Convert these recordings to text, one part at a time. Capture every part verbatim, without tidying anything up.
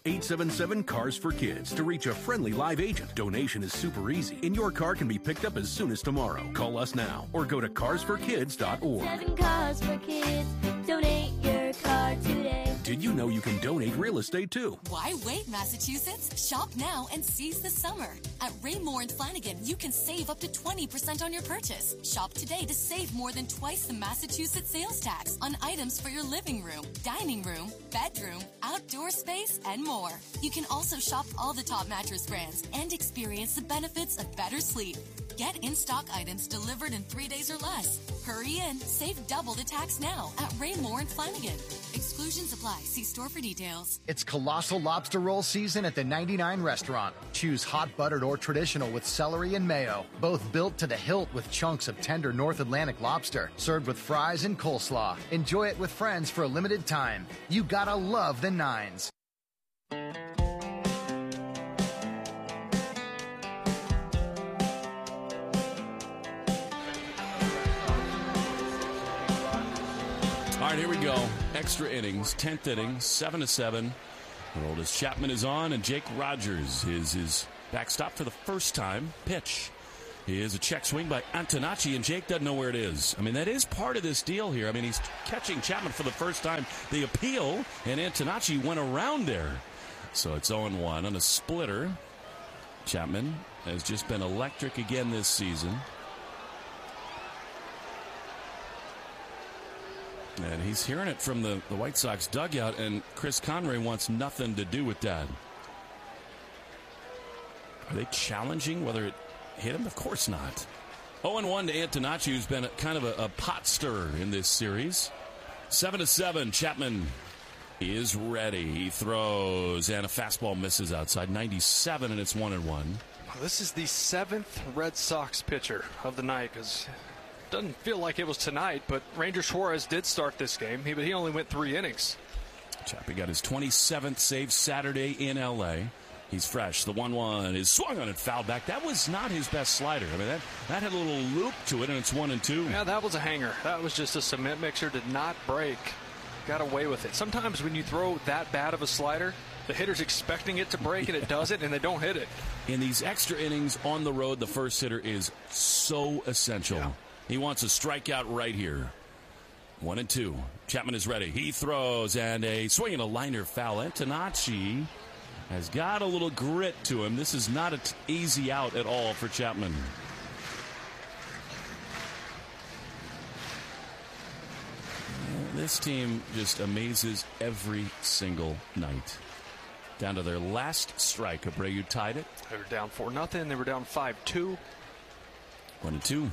eight seven seven, cars for kids to reach a friendly live agent. Donation is super easy, and your car can be picked up as soon as tomorrow. Call us now or go to cars for kids dot org. Seven Cars for Kids. Donate your car today. Did you know you can donate real estate too? Why wait, Massachusetts? Shop now and seize the summer. At Raymore and Flanagan, you can save up to twenty percent on your purchase. Shop today to save more than twice the Massachusetts sales tax on items for your living room, dining room, bedroom, outdoor space, and more. You can also shop all the top mattress brands and experience the benefits of better sleep. Get in-stock items delivered in three days or less. Hurry in, save double the tax now at Raymore and Flanagan. Exclusions apply. See store for details. It's colossal lobster roll season at the ninety-nine restaurant. Choose hot buttered or traditional with celery and mayo. Both built to the hilt with chunks of tender North Atlantic lobster. Served with fries and coleslaw. Enjoy it with friends for a limited time. You gotta love the nines. All right, here we go. Extra innings, tenth inning, seven to seven. Aroldis Chapman is on, and Jake Rogers is his backstop for the first time. Pitch. Is a check swing by Antonacci, and Jake doesn't know where it is. I mean, that is part of this deal here. I mean, he's catching Chapman for the first time. The appeal, and Antonacci went around there. So it's oh and one on a splitter. Chapman has just been electric again this season. And he's hearing it from the, the White Sox dugout, and Chris Conway wants nothing to do with that. Are they challenging whether it hit him? Of course not. oh and one to Antonacci, who's been a, kind of a, a pot stirrer in this series. seven to seven, Chapman is ready. He throws, and a fastball misses outside. ninety-seven, and it's one and one. This is the seventh Red Sox pitcher of the night, because doesn't feel like it was tonight, but Ranger Suarez did start this game, he, but he only went three innings. Chappie got his twenty-seventh save Saturday in L A. He's fresh. The one one is swung on and fouled back. That was not his best slider. I mean, that, that had a little loop to it, and it's one and two. Yeah, that was a hanger. That was just a cement mixer. Did not break. Got away with it. Sometimes when you throw that bad of a slider, the hitter's expecting it to break, and it doesn't, and they don't hit it. In these extra innings on the road, the first hitter is so essential. Yeah. He wants a strikeout right here. One and two. Chapman is ready. He throws, and a swing and a liner foul. Antonacci has got a little grit to him. This is not an t- easy out at all for Chapman. This team just amazes every single night. Down to their last strike. Abreu tied it. They were down four nothing. They were down five two. One and two.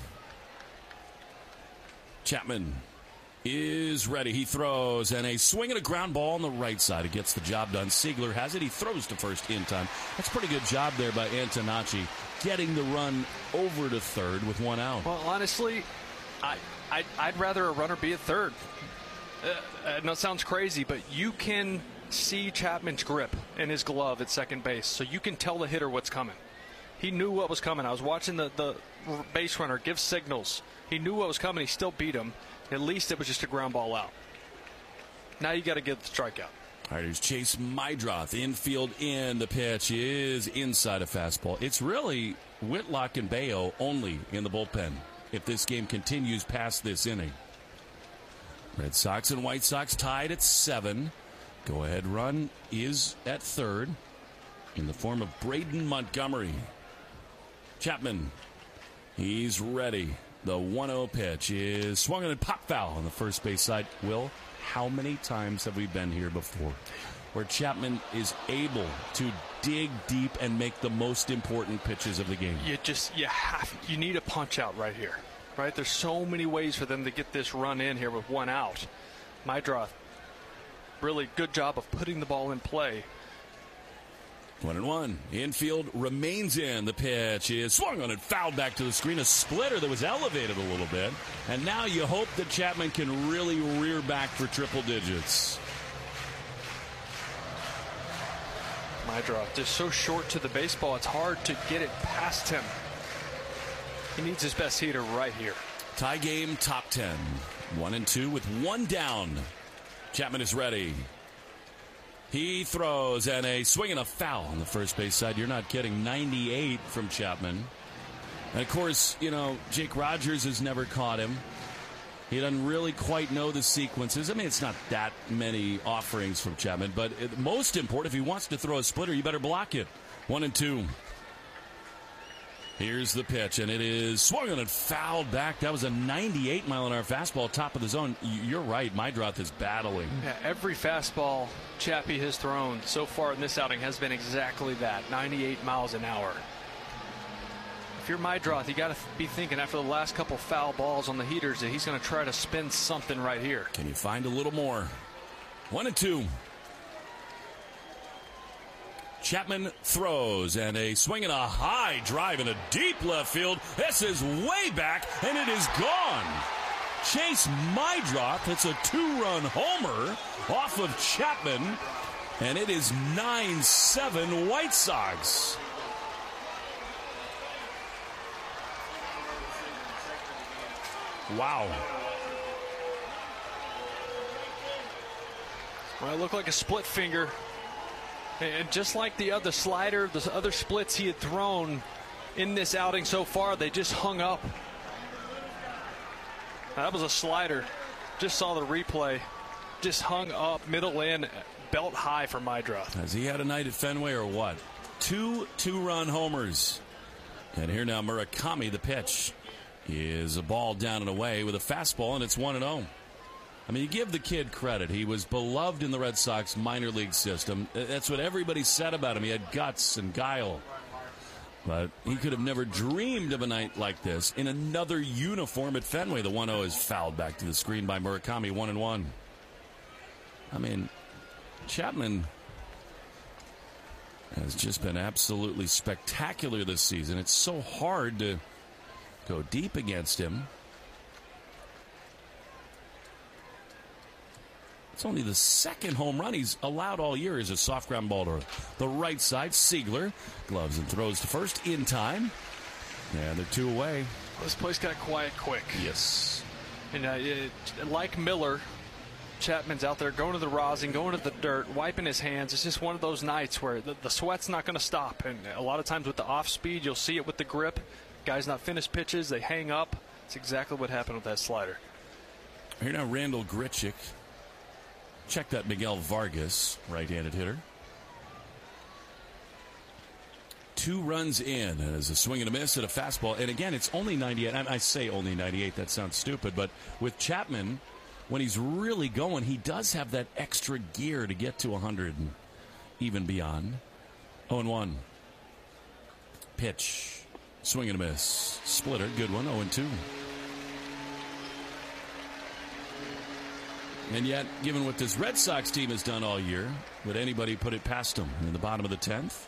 Chapman is ready. He throws, and a swing and a ground ball on the right side. It gets the job done. Siegler has it. He throws to first in time. That's a pretty good job there by Antonacci, getting the run over to third with one out. Well, honestly, I, I, I'd rather a runner be at third. Uh, I know it sounds crazy, but you can see Chapman's grip in his glove at second base, so you can tell the hitter what's coming. He knew what was coming. I was watching the, the base runner give signals. He knew what was coming. He still beat him. At least it was just a ground ball out. Now you got to get the strikeout. All right, here's Chase Meidroth. Infield in. The pitch is inside a fastball. It's really Whitlock and Bayo only in the bullpen if this game continues past this inning. Red Sox and White Sox tied at seven. Go-ahead run is at third in the form of Braden Montgomery. Chapman, he's ready. The one oh pitch is swung and pop foul on the first base side. Will, how many times have we been here before where Chapman is able to dig deep and make the most important pitches of the game? You just, you have, you need a punch out right here, right? There's so many ways for them to get this run in here with one out. Meidroth, really good job of putting the ball in play. One and one. Infield remains in. The pitch is swung on and fouled back to the screen. A splitter that was elevated a little bit. And now you hope that Chapman can really rear back for triple digits. Meidroth just so short to the baseball, it's hard to get it past him. He needs his best hitter right here. Tie game, top ten. One and two with one down. Chapman is ready. He throws, and a swing and a foul on the first base side. You're not kidding. ninety-eight from Chapman. And, of course, you know, Jake Rogers has never caught him. He doesn't really quite know the sequences. I mean, it's not that many offerings from Chapman, but it, most important, if he wants to throw a splitter, you better block it. One and two. Here's the pitch, and it is swung on and fouled back. That was a ninety-eight mile an hour fastball, top of the zone. You're right, Meidroth is battling. Yeah, every fastball Chappie has thrown so far in this outing has been exactly that, ninety-eight miles an hour. If you're Meidroth, you got to be thinking after the last couple foul balls on the heaters that he's going to try to spin something right here. Can you find a little more? One and two. Chapman throws, and a swing and a high drive in a deep left field. This is way back, and it is gone. Chase Meidroth, it's a two-run homer off of Chapman, and it is nine seven White Sox. Wow. Well, it looked like a split finger. And just like the other slider, the other splits he had thrown in this outing so far, they just hung up. That was a slider. Just saw the replay. Just hung up, middle in, belt high for Meidroth. Has he had a night at Fenway or what? Two two-run homers. And here now Murakami, the pitch, is a ball down and away with a fastball, and it's one and oh. I mean, you give the kid credit. He was beloved in the Red Sox minor league system. That's what everybody said about him. He had guts and guile. But he could have never dreamed of a night like this in another uniform at Fenway. The one oh is fouled back to the screen by Murakami, one and one. I mean, Chapman has just been absolutely spectacular this season. It's so hard to go deep against him. It's only the second home run he's allowed all year is a soft ground ball to the right side. Siegler gloves and throws to first in time. And they're two away. This place got quiet quick. Yes. And uh, it, like Miller, Chapman's out there going to the rosin, going to the dirt, wiping his hands. It's just one of those nights where the, the sweat's not going to stop. And a lot of times with the off speed, you'll see it with the grip. Guys not finish pitches, they hang up. It's exactly what happened with that slider. Here now Randall Grichuk. Check that Miguel Vargas, right-handed hitter. Two runs in as a swing and a miss at a fastball. And again, it's only ninety-eight. I say only ninety-eight. That sounds stupid. But with Chapman, when he's really going, he does have that extra gear to get to one hundred and even beyond. oh and one. Pitch. Swing and a miss. Splitter. Good one. oh and two. And yet, given what this Red Sox team has done all year, would anybody put it past them in the bottom of the tenth?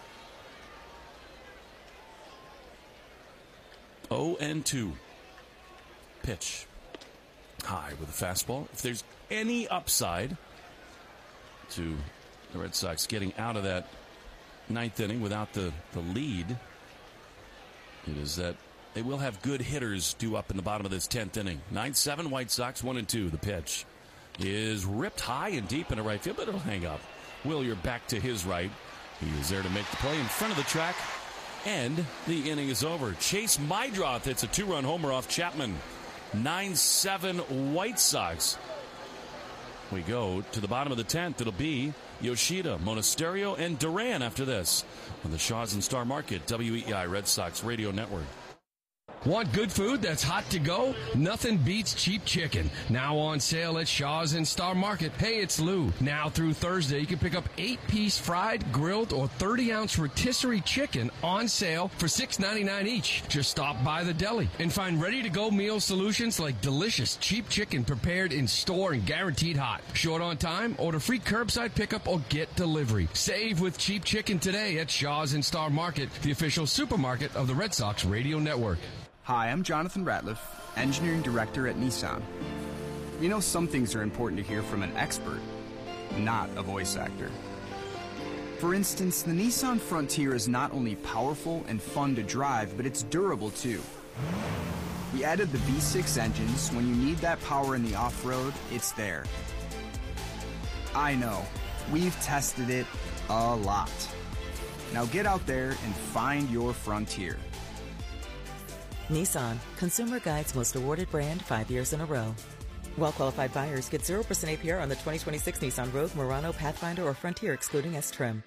oh and two. Pitch. High with a fastball. If there's any upside to the Red Sox getting out of that ninth inning without the, the lead, it is that they will have good hitters due up in the bottom of this tenth inning. nine seven White Sox, one and two. The pitch is ripped high and deep into right field, but it'll hang up. Willier back to his right. He is there to make the play in front of the track, and the inning is over. Chase Meidroth hits a two-run homer off Chapman. nine seven White Sox. We go to the bottom of the tenth. It'll be Yoshida, Monasterio, and Duran after this on the Shaw's and Star Market, W E I Red Sox Radio Network. Want good food that's hot to go? Nothing beats cheap chicken. Now on sale at Shaw's and Star Market. Hey, it's Lou. Now through Thursday, you can pick up eight-piece fried, grilled, or thirty-ounce rotisserie chicken on sale for six ninety-nine each. Just stop by the deli and find ready-to-go meal solutions like delicious cheap chicken prepared in store and guaranteed hot. Short on time? Order free curbside pickup or get delivery. Save with cheap chicken today at Shaw's and Star Market, the official supermarket of the Red Sox Radio Network. Hi, I'm Jonathan Ratliff, Engineering Director at Nissan. You know, some things are important to hear from an expert, not a voice actor. For instance, the Nissan Frontier is not only powerful and fun to drive, but it's durable too. We added the V six engines. When you need that power in the off-road, it's there. I know, We've tested it a lot. Now get out there and find your frontier. Nissan, Consumer Guide's most awarded brand five years in a row. Well-qualified buyers get zero percent A P R on the twenty twenty-six Nissan Rogue, Murano, Pathfinder, or Frontier, excluding S-Trim.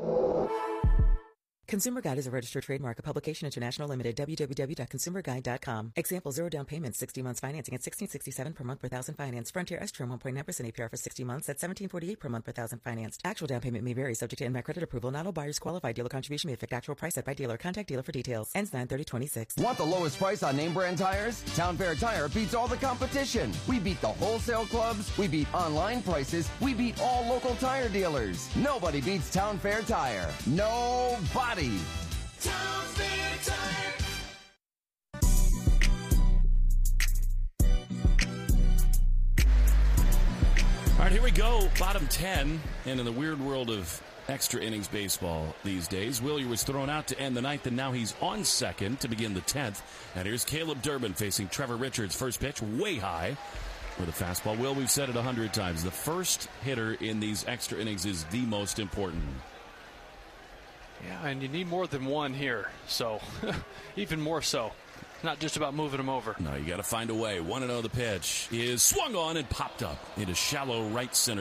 Consumer Guide is a registered trademark, a publication international limited, w w w dot consumer guide dot com. Example, zero down payment, sixty months financing at sixteen sixty-seven per month per thousand finance. Frontier S-Trim, one point nine percent A P R for sixty months at seventeen forty-eight per month per thousand financed. Actual down payment may vary, subject to in-back credit approval. Not all buyers qualify. Dealer contribution may affect actual price set by dealer. Contact dealer for details. Ends nine thirty twenty-six. Want the lowest price on name brand tires? Town Fair Tire beats all the competition. We beat the wholesale clubs. We beat online prices. We beat all local tire dealers. Nobody beats Town Fair Tire. Nobody. Town Fair Tire. All right, here we go. Bottom ten. And in the weird world of extra innings baseball these days, Willier was thrown out to end the ninth, and now he's on second to begin the tenth. And here's Caleb Durbin facing Trevor Richards. First pitch, way high with a fastball. Will, we've said it a hundred times. The first hitter in these extra innings is the most important. Yeah, and you need more than one here, so even more so. Not just about moving them over. No, you got to find a way. one and oh the pitch is swung on and popped up into shallow right center.